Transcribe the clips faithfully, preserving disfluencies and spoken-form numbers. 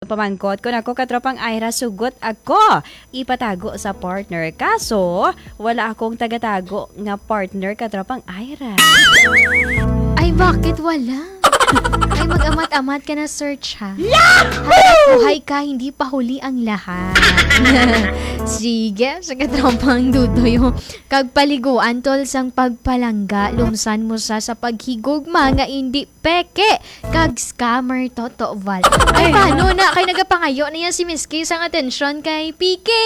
pamangkot ko nako katropang Ira sugot ako ipatago sa partner. Kaso, wala akong tagatago nga partner katropang Ira. Ay, bakit wala? Ay, mag-amat-amat ka na search ha. Hanap buhay ka, hindi pa huli ang lahat. Sige, sa katrompang dudoy yung kagpaliguan tol sang pagpalangga, lumsan mo sa sa paghigog mga hindi peke, kag scammer toto val. Ay, paano na kay nagapangayo niya si Miss K sang atensyon kay P K?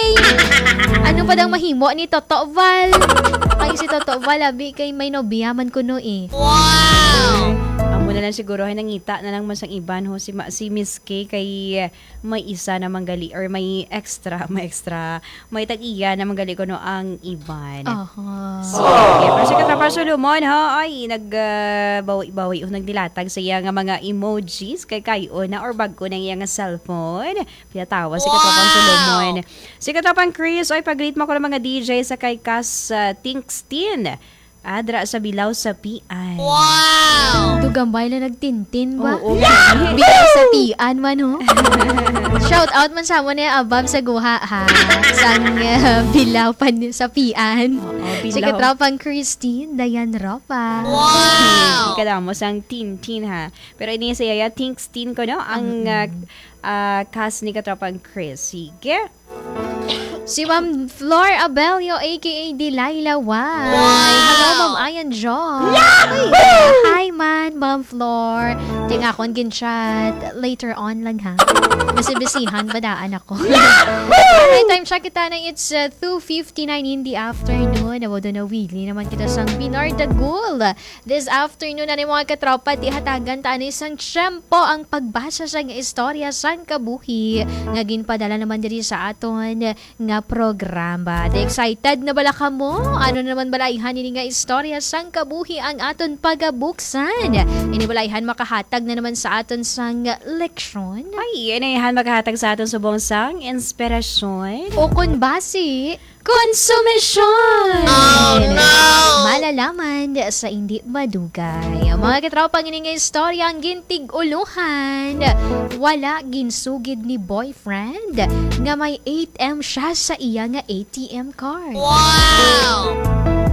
Ano pa daw mahimo ni Toto Val? Kay si Toto Val, abi kay may nobiyaman ko no eh. Wow! Amo na lang siguro ay nangita na lang masang iban ho si, Ma, si Miss K kay may isa na manggali or may extra, may extra, may tag-iya na manggali ko no ang iban. Uh-huh. So, okay. Pero si Katrapar Solomon ha, ay nagbawi-bawi uh, o nagdilatag sa iya nga mga emojis kay kayo na or bag ko na iya nga cellphone. Pinatawa si Katrapar Solomon. Si Katrapang Chris, ay pag-greet mo ko ng mga D J sa kay Cas uh, Tinkstin. Adra sa Bilaw sa Pian. Wow! Tugambay na nagtintin ba? Oo. Yeah. Bilaw sa Pian man ho. Shout out man sa mo na abab sa guha ha. Sang uh, Bilaw pa sa Pian. Oo, Si Katropang Christine, Dayan Ropa. Wow! Ikala mo sang Tintin ha. Pero ini sa yaya Tinkstin ko no ang uh, uh, cast ni Katropang Chris. Sige. Si Ma'am Flor Abelio aka Delilah White. Wow. Hello Ma'am Ayan Jo. Hi man Ma'am Flor. Tinga akong gin-chat later on lang ha. Masibisihan badaan ako. Alright, time check kita na it's uh, two fifty-nine in the afternoon. Nawado na wili naman kita sang Pinar Dagul. This afternoon na ni mga katropa di hatagan taan isang tiyempo ang pagbasa sa nga istorya sang kabuhi. Nga ginpadala naman diri sa aton nga programa. De excited na bala ka mo? Ano naman balaihan ini nga istorya sang kabuhi ang aton pagabuksan? Ini balaihan makahatag na naman sa aton sang leksyon? Ay, inayahan makahatag sa aton subong sang inspirasyon. O kun basi, konsumisyon! Oh no! Malalaman sa hindi madugay. Ang mga katropang ini nga istorya ang gintig uluhan. Wala ginsugid ni boyfriend nga may A T M siya sa iya nga A T M card. Wow!